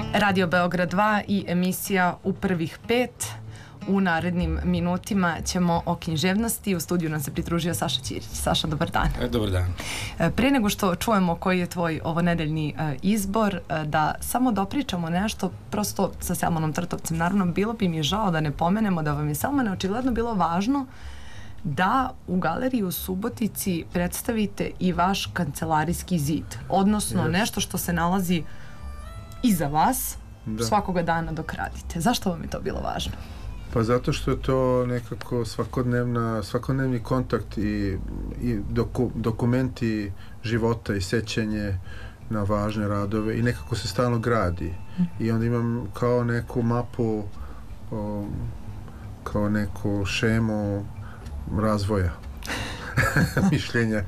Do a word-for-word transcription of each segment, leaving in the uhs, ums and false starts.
Radio Beograd dva i emisija U prvih pet. U narednim minutima ćemo o književnosti. U studiju nam se pridružio Saša Ćirić. Saša, dobar dan. E, dobar dan. Pre nego što čujemo koji je tvoj ovonedeljni izbor, da samo dopričamo nešto, prosto sa Selmanom Trtovcem. Naravno, bilo bi mi žao da ne pomenemo da vam je Selmane očigledno bilo važno da u galeriji u Subotici predstavite i vaš kancelarijski zid. Odnosno, yes. nešto što se nalazi iza vas, da. Svakoga dana dok radite. Zašto vam je to bilo važno? Pa zato što je to nekako svakodnevna, svakodnevni kontakt i, i doku, dokumenti života i sećanje na važne radove i nekako se stalno gradi. Mm. I onda imam kao neku mapu, o, kao neku šemu razvoja, mišljenja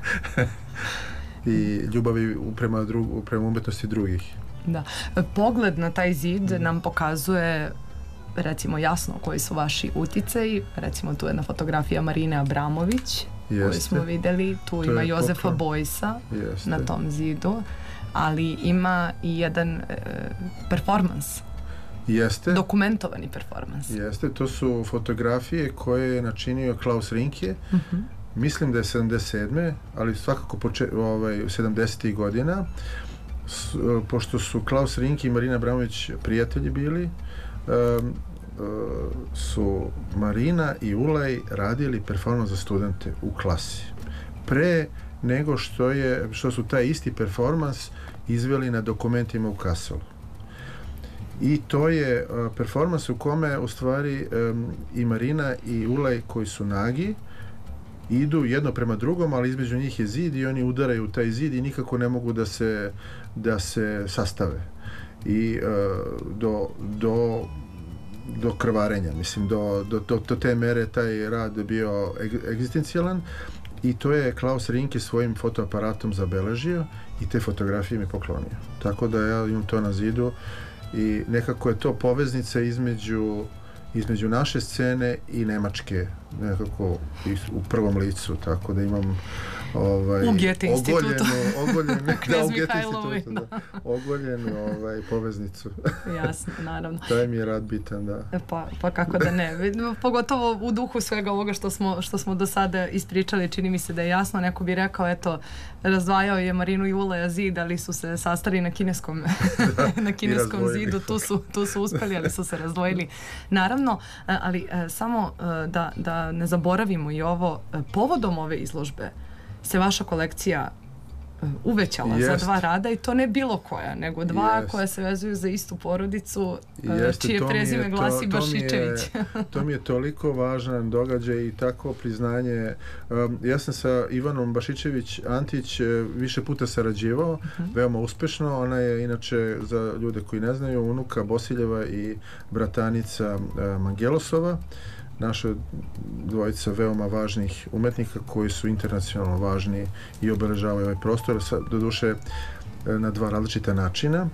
i ljubavi prema, dru, prema umetnosti drugih. Da. Pogled na taj zid mm. nam pokazuje recimo jasno koji su vaši uticaji. Recimo tu je jedna fotografija Marine Abramović Jeste. koju smo videli. Tu to ima Jozefa poklon. Bojsa Jeste. na tom zidu, ali ima i jedan e, performans. Jeste. Dokumentovani performans. Jeste, to su fotografije koje je načinio Klaus Rinke. Uh-huh. Mislim da je sedamdeset sedme ali svakako poče, ovaj, sedamdesetih godina. S, pošto su Klaus Rinke i Marina Abramović prijatelji bili, um, uh, su Marina i Ulaj radili performans za studente u klasi. Pre nego što, je, što su taj isti performans izveli na dokumentima u Kasselu. I to je uh, performans u kome u stvari um, i Marina i Ulaj koji su nagi idu jedno prema drugom, ali između njih je zid i oni udaraju u taj zid i nikako ne mogu da se, da se sastave. I uh, do, do, do krvarenja, mislim, do, do, do, do te mere taj rad bio egzistencijalan i to je Klaus Rinke svojim fotoaparatom zabeležio i te fotografije mi poklonio. Tako da ja imam to na zidu i nekako je to poveznica između između naše scene i nemačke, nekako u prvom licu, tako da imam ovaj, u Goethe institutu ogoljenu da, u Goethe institutu da. ogoljenu ovaj, poveznicu. Jasno, naravno. Taj mi je rad bitan, da. Pa, pa kako da ne. Pogotovo u duhu svega ovoga što smo, što smo do sada ispričali, čini mi se da je jasno. Neko bi rekao, eto, razdvajao je Marinu i Ulaja zid, ali su se sastali na kineskom, da, na kineskom zidu. Tu su, tu su uspeli, ali su se razdvojili. Naravno, ali samo da, da ne zaboravimo i ovo, povodom ove izložbe se vaša kolekcija uvećala Jest. za dva rada i to ne bilo koja, nego dva Jest. koja se vezuju za istu porodicu Jeste, čije prezime to, glasi to Bašičević. Mi je, to mi je toliko važan događaj i tako priznanje. Um, ja sam sa Ivanom Bašičević Antić više puta sarađivao, uh-huh. veoma uspešno. Ona je inače, za ljude koji ne znaju, unuka Bosiljeva i bratanica uh, Mangelosova. Naša dvojica veoma važnih umetnika koji su internacionalno važni i obeležavaju ovaj prostor, doduše na dva različita načina.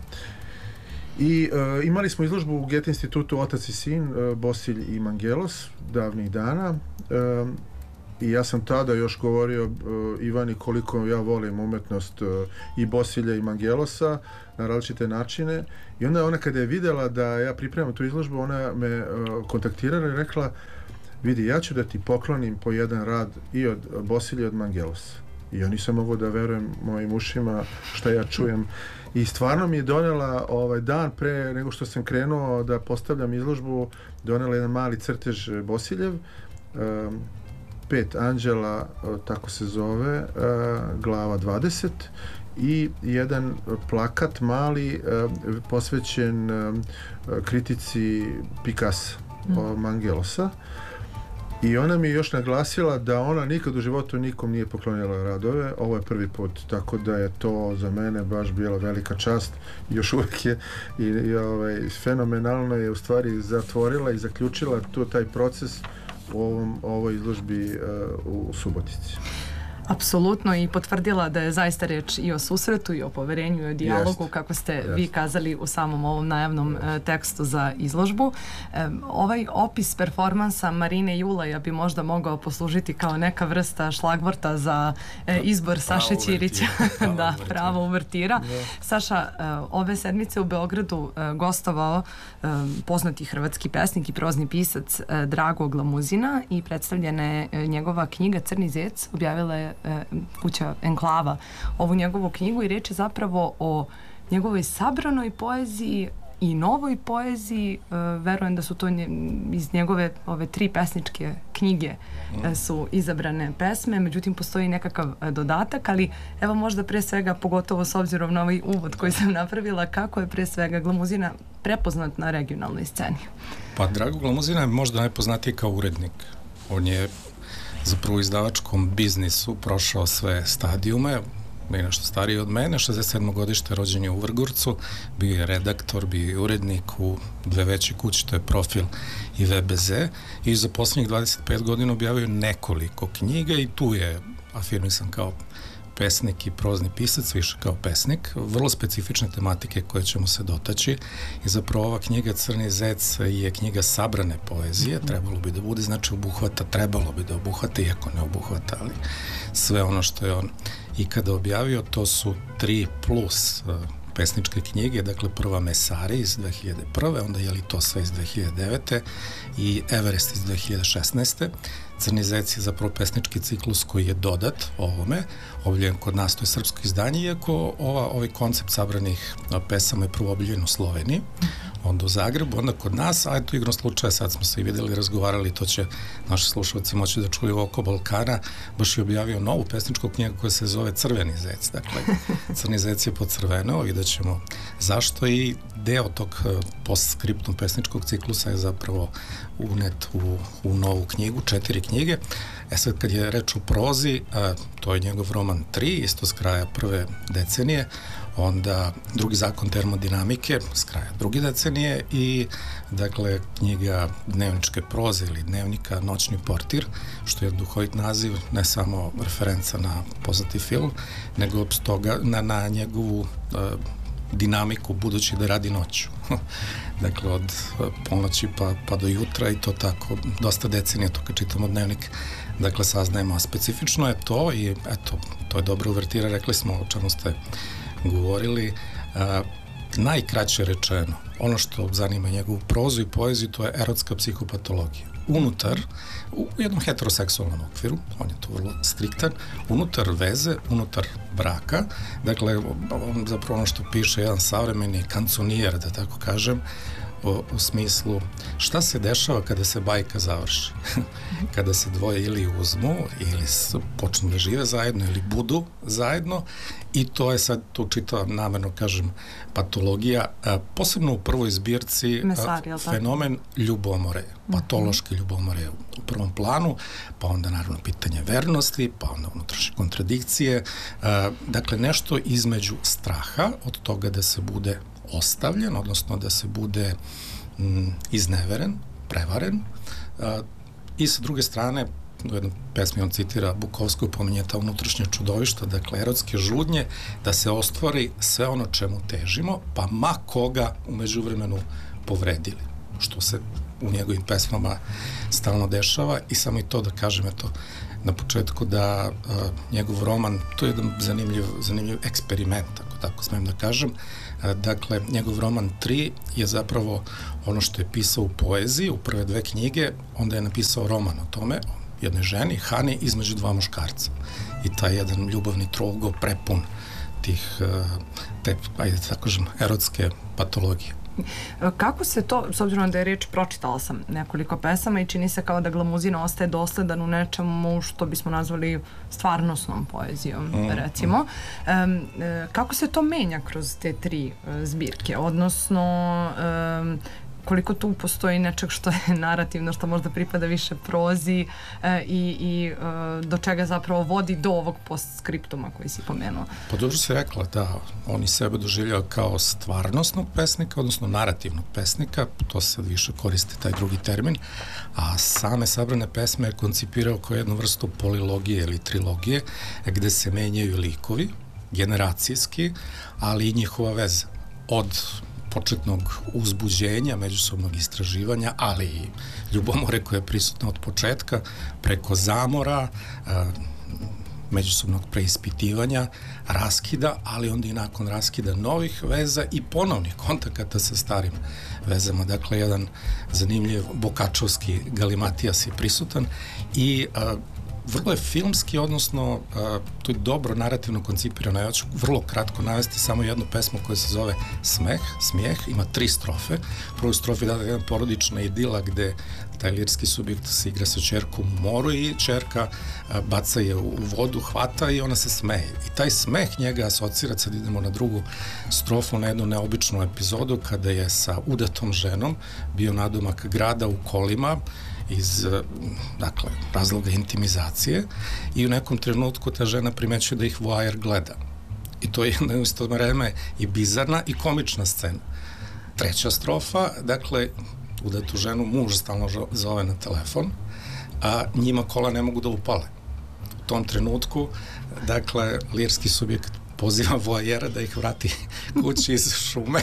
I uh, imali smo izložbu u Goethe institutu Otac i sin, uh, Bosilj i Mangelos, davnih dana. Uh, I ja sam tada još govorio uh, Ivani koliko ja volim umetnost uh, i Bosilja i Mangelosa na različite načine. I onda ona kada je vidjela da ja pripremam tu izložbu, ona me uh, kontaktirala i rekla, vidi, ja ću da ti poklonim po jedan rad i od Bosilja i od Mangelosa. I ja nisam mogao da verujem mojim ušima šta ja čujem. I stvarno mi je donela ovaj dan pre nego što sam krenuo da postavljam izložbu, donela jedan mali crtež Bosiljev, um, pet anđela, tako se zove, uh, glava dvadeset i jedan plakat mali uh, posvećen uh, kritici Picassa, mm. Mangelosa. I ona mi je još naglasila da ona nikad u životu nikom nije poklonila radove. Ovo je prvi put, tako da je to za mene baš bila velika čast. Još uvijek je i, i ovaj, fenomenalno je u stvari zatvorila i zaključila tu taj proces u ovom, ovoj izložbi uh, u Subotici. Apsolutno, i potvrdila da je zaista reč i o susretu i o poverenju i o dijalogu, Jest. kako ste Jest. vi kazali u samom ovom najavnom uh, tekstu za izložbu. Um, ovaj opis performansa Marine Julaja bi možda mogao poslužiti kao neka vrsta šlagvorta za uh, izbor Saše Ćirića. da, pravo uvertira. Yeah. Saša, uh, ove sedmice u Beogradu uh, gostovao uh, poznati hrvatski pesnik i prozni pisac uh, Drago Glamuzina i predstavljena je uh, njegova knjiga Crni zec, objavila je kuća Enklava ovu njegovu knjigu i reč je zapravo o njegovoj sabranoj poeziji i novoj poeziji. Verujem da su to nje, iz njegove ove tri pesničke knjige su izabrane pesme, međutim postoji nekakav dodatak, ali evo možda pre svega, pogotovo s obzirom na ovaj uvod koji sam napravila, kako je pre svega Glamuzina prepoznat na regionalnoj sceni? Pa Drago Glamuzina je možda najpoznatiji kao urednik. On je zapravo u izdavačkom biznisu prošao sve stadijume, je nešto stariji od mene, šezdeset sedmo godište, rođen je u Vrgorcu, bio je redaktor, bio je urednik u dve veće kuće, to je Profil i V B Z, i za posljednjih dvadeset pet godina objavio nekoliko knjiga i tu je afirmisan kao pesnik i prozni pisac, više kao pesnik, vrlo specifične tematike koje ćemo se dotaći i zapravo ova knjiga Crni zec je knjiga sabrane poezije, trebalo bi da bude, znači obuhvata, trebalo bi da obuhvata, iako ne obuhvata, ali sve ono što je on ikada objavio, to su tri plus uh, pesničke knjige, dakle prva Mesari iz dve hiljade prve, onda Je li to sve iz dve hiljade devete i Everest iz dve hiljade šesnaeste. Crni zec je zapravo pesnički ciklus koji je dodat ovome, objavljen kod nas, to je srpsko izdanje, iako ova, ovaj koncept sabranih pesama je prvo objavljen u Sloveniji, onda u Zagrebu, onda kod nas, a eto igrom slučaja, sad smo se i videli, razgovarali, to će naši slušalci moći da čuju oko Balkana, baš je objavio novu pesničku knjigu koja se zove Crveni zec, dakle, Crni zec je pocrveneo, vidjet ćemo zašto, i deo tog postskriptum pesničkog ciklusa je zapravo unet u, u novu knjigu, četiri knjige. E sad, kad je reč o prozi, a, to je njegov roman tri, isto s kraja prve decenije, onda Drugi zakon termodinamike s kraja druge decenije i dakle knjiga dnevničke proze ili dnevnika Noćni portir, što je duhovit naziv, ne samo referenca na poznati film, nego stoga na, na njegovu a, dinamiku budući da radi noću. Dakle, od polnoći pa, pa do jutra i to tako dosta decenija, to kad čitamo dnevnik, dakle, saznajemo. A specifično je to i eto, to je dobra uvertira, rekli smo o čemu ste govorili. A, najkraće rečeno, ono što zanima njegovu prozu i poeziju, to je erotska psihopatologija. Unutar, u jednom heteroseksualnom okviru, on je to vrlo striktan, unutar veze, unutar braka, dakle, on zapravo ono što piše jedan savremeni kanconijer, da tako kažem, u, u smislu šta se dešava kada se bajka završi, kada se dvoje ili uzmu ili počnu da žive zajedno ili budu zajedno, i to je sad, tu čitavam namerno kažem patologija, a, posebno u prvoj zbirci Mesari, a, fenomen ljubomore, patološki ljubomore u prvom planu, pa onda naravno pitanje vernosti, pa onda unutrašnje kontradikcije, a, dakle nešto između straha od toga da se bude ostavljen, odnosno da se bude mm, izneveren, prevaren, a, i sa druge strane u jednom pesmi on citira Bukovsku, pominje ta unutrašnja čudovišta, dakle erotske žudnje, da se ostvari sve ono čemu težimo, pa ma koga u međuvremenu povredili, što se u njegovim pesmama stalno dešava. I samo i to da kažem, eto, na početku da a, njegov roman, to je jedan zanimljiv, zanimljiv eksperiment, ako tako smem da kažem. A, dakle, njegov roman tri je zapravo ono što je pisao u poeziji, u prve dve knjige, onda je napisao roman o tome, jednoj ženi, Hani, između dva muškarca. I taj jedan ljubavni trougao prepun tih, te, ajde tako kažem, erotske patologije. Kako se to, s obzirom da je reč, pročitala sam nekoliko pesama i čini se kao da Glamuzina ostaje dosledan u nečemu što bismo nazvali stvarnosnom poezijom, mm, recimo. Mm. Um, kako se to menja kroz te tri zbirke? Odnosno, um, koliko tu postoji nečeg što je narativno, što možda pripada više prozi e, i, i e, do čega zapravo vodi do ovog postskriptuma koji si pomenuo. Pa dobro si rekla, da, oni sebe doživljaju kao stvarnostnog pesnika, odnosno narativnog pesnika, to se sad više koristi taj drugi termin, a same sabrane pesme je koncipirao kao jednu vrstu polilogije ili trilogije, gde se menjaju likovi, generacijski, ali i njihova veza. Od početnog uzbuđenja, međusobnog istraživanja, ali i ljubomore koja je prisutna od početka, preko zamora, međusobnog preispitivanja, raskida, ali onda i nakon raskida novih veza i ponovnih kontakata sa starim vezama. Dakle, jedan zanimljiv bokačovski galimatijas je prisutan i a, vrlo je filmski, odnosno a, to je dobro narativno koncipirano. Ja ću vrlo kratko navesti samo jednu pesmu koja se zove Smeh, smijeh, ima tri strofe. Prvu strofu je jedna porodična idila gde taj lirski subjekt se igra sa ćerkom u moru i ćerka a, baca je u vodu, hvata i ona se smeje. I taj smeh njega asocira, sad idemo na drugu strofu, na jednu neobičnu epizodu kada je sa udatom ženom bio nadomak grada u kolima iz, dakle, razloga intimizacije i u nekom trenutku ta žena primećuje da ih voajer gleda. I to je jedna u isto vreme i bizarna i komična scena. Treća strofa, dakle, udatu ženu muž stalno zove na telefon, a njima kola ne mogu da upale. U tom trenutku, dakle, lirski subjekt poziva voajera da ih vrati kući iz šume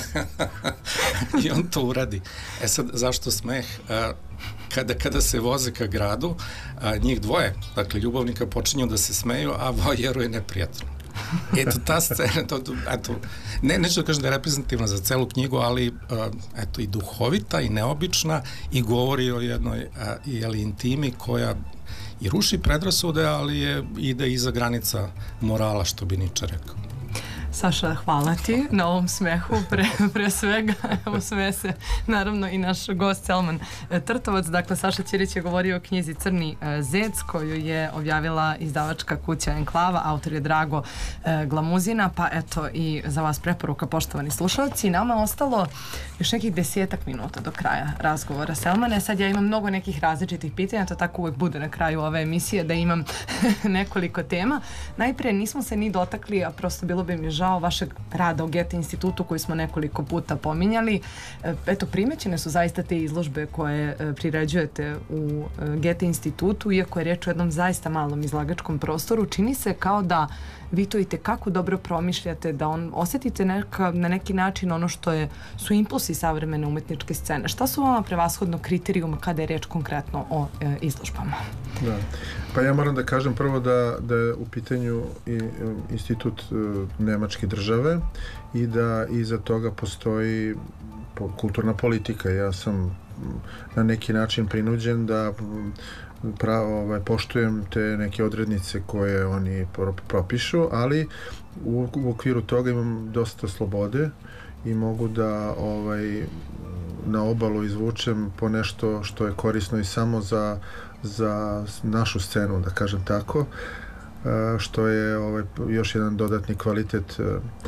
i on to uradi. E sad, zašto smeh? Kada, kada se voze ka gradu, njih dvoje, dakle, ljubavnika počinju da se smeju, a voajeru je neprijatno. Eto, ta scena, to, eto, ne, neću da kažem da je reprezentativna za celu knjigu, ali, eto, i duhovita, i neobična, i govori o jednoj, jeli, intimi koja i ruši predrasude, ali je ide iza granica morala, što bi Niče rekao. Saša, hvala ti na ovom smehu, pre, pre svega, evo sme se, naravno i naš gost Selman Trtovac. Dakle, Saša Ćirić je govorio o knjizi Crni zec, koju je objavila izdavačka kuća Enklava, autor je Drago Glamuzina, pa eto i za vas preporuka, poštovani slušalci. Nama je ostalo još nekih desetak minuta do kraja razgovora, Selmane. Sad ja imam mnogo nekih različitih pitanja, to tako uvek bude na kraju ove emisije, da imam nekoliko tema. Najprije nismo se ni dotakli, a prosto bilo bi mi žao vašeg rada u Goethe institutu koji smo nekoliko puta pominjali. Eto, primećene su zaista te izložbe koje priređujete u Goethe institutu, iako je reč o jednom zaista malom izlagačkom prostoru. Čini se kao da vi to i tekako dobro promišljate, da on osetite neka, na neki način ono što je, su impulsi savremene umetničke scene. Šta su vama prevashodno kriterijuma kada je reč konkretno o e, izložbama? Da. Pa ja moram da kažem prvo da, da je u pitanju i, institut e, nemačke države i da iza toga postoji kulturna politika. Ja sam na neki način prinuđen da pravo, ovaj, poštujem te neke odrednice koje oni propišu, ali u, u okviru toga imam dosta slobode i mogu da ovaj, na obalu izvučem po nešto što je korisno i samo za, za našu scenu, da kažem tako, što je ovaj, još jedan dodatni kvalitet.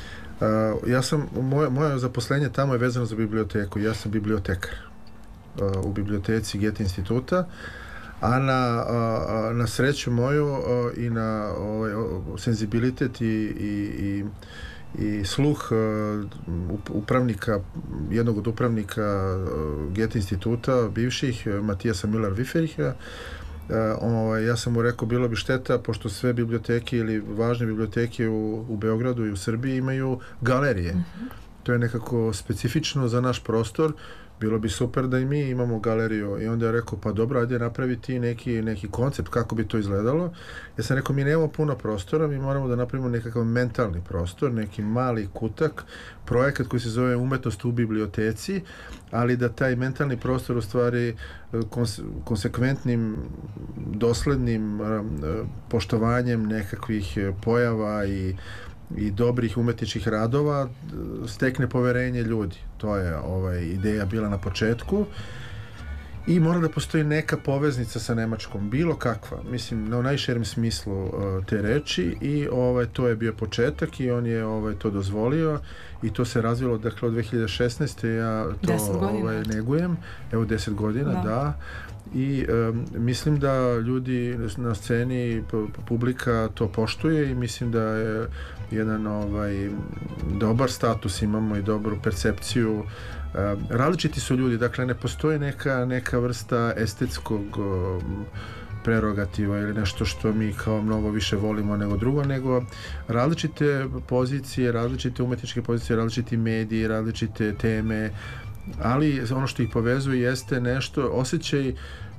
Ja sam, moje, moje zaposlenje tamo je vezano za biblioteku. Ja sam bibliotekar u biblioteci Goethe instituta, a na, a, na sreću moju a, i na ovaj, senzibilitet i, i, i, i sluh a, upravnika, jednog od upravnika Goethe instituta, bivših, Matijasa Müller-Wifericha, ovaj, ja sam mu rekao, bilo bi šteta, pošto sve biblioteke ili važne biblioteke u, u Beogradu i u Srbiji imaju galerije. Mm-hmm. To je nekako specifično za naš prostor. Bilo bi super da i mi imamo galeriju. I onda je rekao, pa dobro, ajde napraviti neki, neki koncept, kako bi to izgledalo. Ja sam rekao, mi nemamo puno prostora, mi moramo da napravimo nekakav mentalni prostor, neki mali kutak, projekat koji se zove Umetnost u biblioteci, ali da taj mentalni prostor u stvari konse, konsekventnim, doslednim poštovanjem nekakvih pojava i i dobrih umetničkih radova stekne poverenje ljudi. To je ovaj ideja bila na početku i mora da postoji neka poveznica sa Nemačkom, bilo kakva, mislim, na najširem smislu uh, te reči i ovaj, to je bio početak i on je ovaj, to dozvolio i to se razvilo, dakle, od dve hiljade šesnaeste ja to ovaj, negujem, evo deset godina, da, da. I um, mislim da ljudi na sceni, publika to poštuje i mislim da je jedan ovaj, dobar status imamo i dobru percepciju. Uh, različiti su ljudi, dakle ne postoji neka, neka vrsta estetskog um, prerogativa ili nešto što mi kao mnogo više volimo nego drugo, nego različite pozicije, različite umetničke pozicije, različiti mediji, različite teme, ali ono što ih povezuje jeste nešto, osjećaj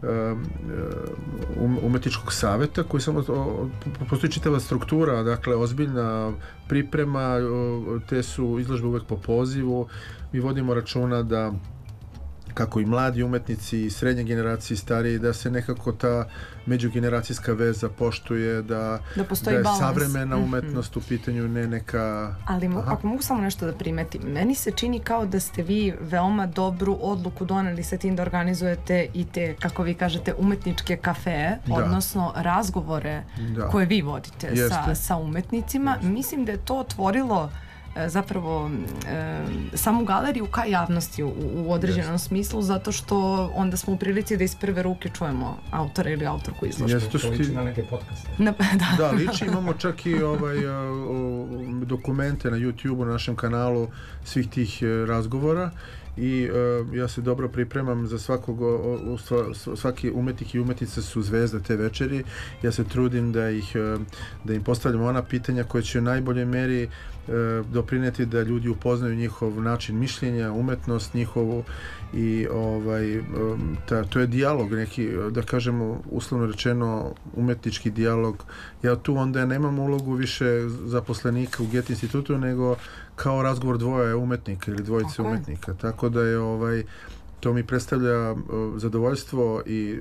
um, umetničkog saveta koji samo, postoji čitava struktura, dakle ozbiljna priprema, te su izložbe uvek po pozivu, mi vodimo računa da kako i mladi umetnici i srednje generacije i stariji, da se nekako ta međugeneracijska veza poštuje, da, da, da je balans. Savremena umetnost u pitanju, ne neka... Ali mo, ako mogu samo nešto da primetim, meni se čini kao da ste vi veoma dobru odluku doneli sa tim da organizujete i te, kako vi kažete, umetničke kafee, da. Odnosno razgovore da. Koje vi vodite sa, sa umetnicima. Jeste. Mislim da je to otvorilo zapravo e, samu galeriju ka javnosti u, u određenom yes. smislu, zato što onda smo u prilici da iz prve ruke čujemo autora ili autorku izložbe. Yes, to liči na neke podcaste. Na, da. da, liči, imamo čak i ovaj, o, dokumente na YouTube-u, na našem kanalu svih tih razgovora i uh, ja se dobro pripremam za svakog, o, o, svaki umetnik i umetnica su zvezda te večeri, ja se trudim da ih da im postavljam ona pitanja koje će u najboljoj meri uh, doprineti da ljudi upoznaju njihov način mišljenja, umetnost njihovu i ovaj, um, ta, to je dijalog neki, da kažemo uslovno rečeno umetnički dijalog. Ja tu onda nemam ulogu više zaposlenika u Goethe institutu, nego kao razgovor dvoje umetnika ili dvojice okay. umetnika, tako da je ovaj, to mi predstavlja uh, zadovoljstvo i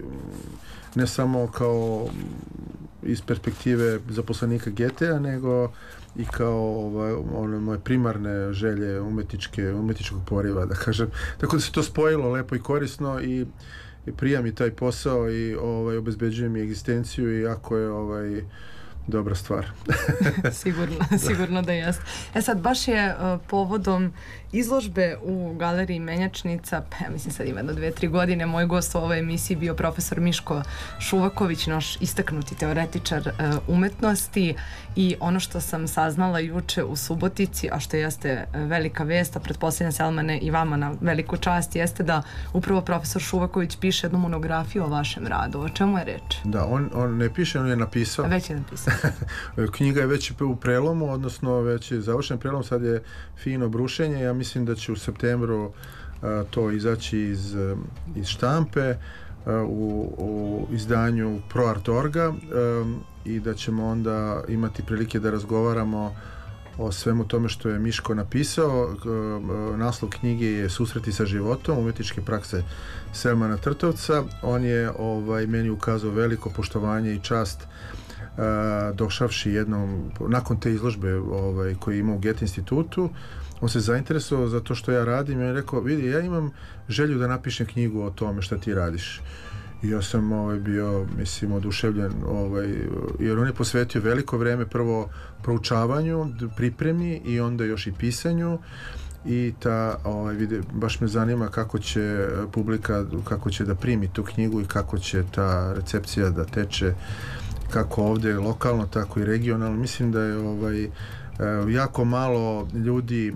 ne samo kao iz perspektive zaposlenika Goethea, nego i kao ovaj, one moje primarne želje umetničke, umetničkog poriva, da kažem. Tako da se to spojilo lepo i korisno i, i prija mi taj posao i ovaj, obezbeđuje mi egzistenciju i jako je ovaj, dobra stvar. sigurno, sigurno da jest. E sad, baš je uh, povodom izložbe u Galeriji Menjačnica, pa ja mislim sad ima do dve, tri godine, moj gost u ovoj emisiji bio profesor Miško Šuvaković, naš istaknuti teoretičar uh, umetnosti i ono što sam saznala juče u Subotici, a što jeste velika vest, a pretpostavljam se Elmane i vama na veliku čast, jeste da upravo profesor Šuvaković piše jednu monografiju o vašem radu. O čemu je reč? Da, on, on ne piše, on je napisao. A već je napisao. Knjiga je već u prelomu, odnosno već je završen prelom, sad je fino brušenje. Ja mislim da će u septembru a, to izaći iz, iz štampe a, u, u izdanju ProArt.orga i da ćemo onda imati prilike da razgovaramo o svemu tome što je Miško napisao. Naslov knjige je Susreti sa životom, umetničke prakse Selmana Trtovca. On je ovaj, meni ukazao veliko poštovanje i čast Uh, došavši jednom, nakon te izložbe ovaj, koju ima u Goethe institutu, on se zainteresovao za to što ja radim i on je rekao, vidi, ja imam želju da napišem knjigu o tome šta ti radiš. I ja sam ovaj, bio, mislim, oduševljen, ovaj, jer on je posvetio veliko vreme prvo proučavanju, pripremi i onda još i pisanju. I ta, ovaj, vide, baš me zanima kako će publika, kako će da primi tu knjigu i kako će ta recepcija da teče, kako ovdje lokalno, tako i regionalno. Mislim da je ovaj, jako malo ljudi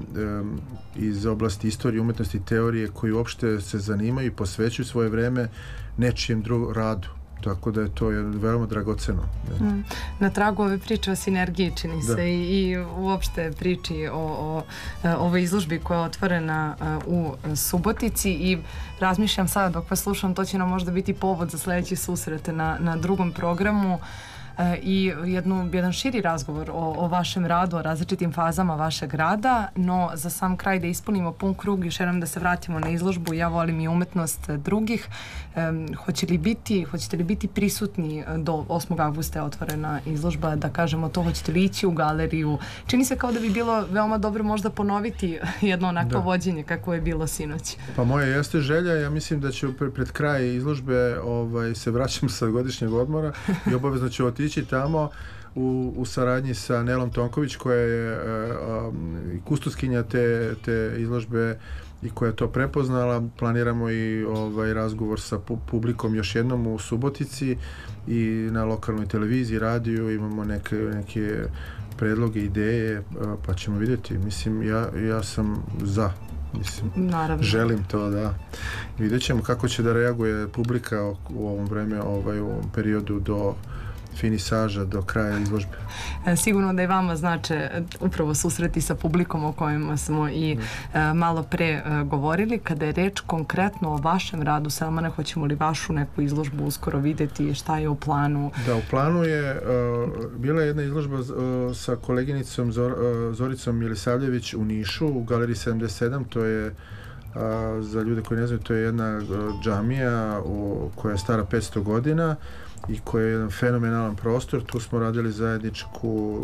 iz oblasti istorije, umetnosti i teorije koji uopšte se zanimaju i posvećuju svoje vreme nečijem drugom radu. Tako da je to veoma dragoceno. Mm. Na tragu ove priče o sinergiji čini da. se i, i uopšte priči o, o, o ovoj izložbi koja je otvorena u Subotici i razmišljam sada dok vas slušam, to će nam možda biti povod za sledeći susret na, na drugom programu. i jednu, jedan širi razgovor o, o vašem radu, o različitim fazama vašeg rada, no za sam kraj da ispunimo pun krug, još jednom da se vratimo na izložbu Ja volim i umetnost drugih. Hoće li biti, hoćete li biti prisutni do osmog avgusta je otvorena izložba, da kažemo to, hoćete li ići u galeriju? Čini se kao da bi bilo veoma dobro možda ponoviti jedno onako vođenje kako je bilo sinoć. Pa moja jeste želja, ja mislim da ću pred kraj izložbe ovaj, se vraćam sa godišnjeg odmora i obavezno ću otići tamo u, u saradnji sa Nelom Tonković koja je uh, kustoskinja te, te izložbe i koja je to prepoznala. Planiramo i ovaj razgovor sa publikom još jednom u Subotici i na lokalnoj televiziji, radiju, imamo neke, neke predloge, ideje, pa ćemo vidjeti. Mislim, ja, ja sam za. Mislim, naravno. Želim to, da. Vidjet ćemo kako će da reaguje publika u ovom vreme, ovaj, u ovom periodu do finisaža, do kraja izložbe. Sigurno da i vama znače upravo susreti sa publikom o kojima smo i mm. malo pre govorili. Kada je reč konkretno o vašem radu, Selmane, hoćemo li vašu neku izložbu uskoro vidjeti, šta je u planu? Da, u planu je uh, bila jedna izložba uh, sa koleginicom Zor, uh, Zoricom Milisavljević u Nišu, u galeriji sedamdeset sedam. To je a, za ljude koji ne znaju, to je jedna džamija u, koja je stara petsto godina i koja je jedan fenomenalan prostor. Tu smo radili zajedničku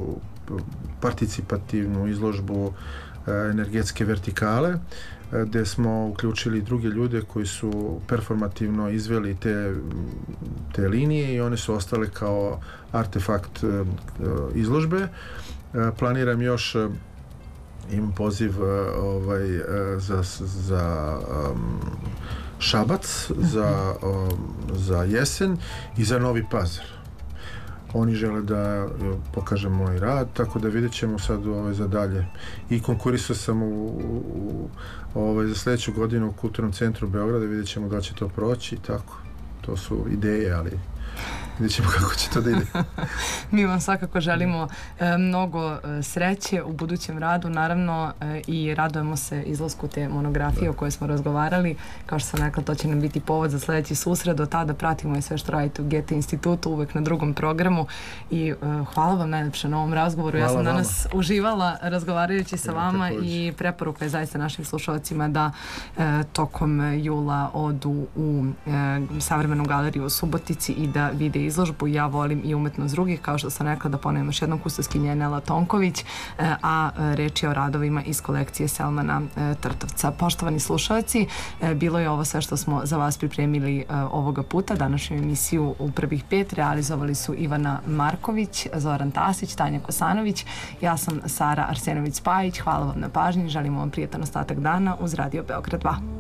participativnu izložbu a, energetske vertikale, a, gde smo uključili druge ljude koji su performativno izveli te, te linije i one su ostale kao artefakt a, a, izložbe. A, planiram još a, imam poziv uh, ovaj, uh, za, za um, Šabac, za, um, za jesen i za Novi Pazar. Oni žele da uh, pokažem moj rad, tako da vidjet ćemo sad ovaj, za dalje. I konkurisao sam u, u, ovaj, za sljedeću godinu u Kulturnom centru Beograda, vidjet ćemo da će to proći i tako. To su ideje, ali vidjet ćemo kako će to da ide. Mi vam svakako želimo e, mnogo e, sreće u budućem radu, naravno e, i radujemo se izlasku te monografije da. o kojoj smo razgovarali. Kao što sam rekla, to će nam biti povod za sljedeći susret. Do tada pratimo i sve što radite u Goethe institutu, uvek na drugom programu i e, hvala vam najlepše na ovom razgovoru. Hvala ja sam vama. danas uživala razgovarajući sa ja, vama također. I preporuka je zaista našim slušalcima da e, tokom jula odu u e, Savremenu galeriju u Subotici i da vide izložbu Ja volim i umetnost drugih, kao što sam rekla, da ponovim još jednom, kustoskinja Nela Tonković, a reč je o radovima iz kolekcije Selmana Trtovca. Poštovani slušalci, bilo je ovo sve što smo za vas pripremili ovoga puta. Današnju emisiju u prvih pet realizovali su Ivana Marković, Zoran Tasić, Tanja Kosanović, ja sam Sara Arsenović-Spajić. Hvala vam na pažnji, želimo vam prijetan ostatak dana uz Radio Beograd dva.